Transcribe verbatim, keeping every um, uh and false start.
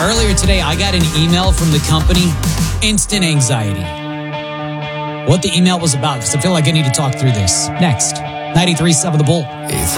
Earlier today, I got an email from the company, instant anxiety. What the email was about, because I feel like I need to talk through this. Next, ninety-three point seven The Bull.